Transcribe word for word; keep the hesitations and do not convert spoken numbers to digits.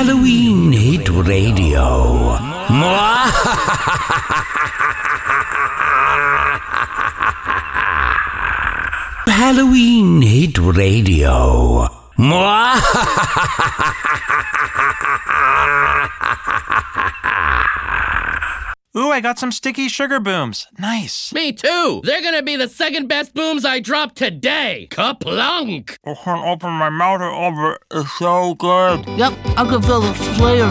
Halloween Hit Radio. Halloween Hit Radio. Ooh, I got some sticky sugar booms. Nice. Me too. They're gonna be the second best booms I dropped today. Kaplunk. I can't open my mouth over. It's so good. Yep, I can feel the flavor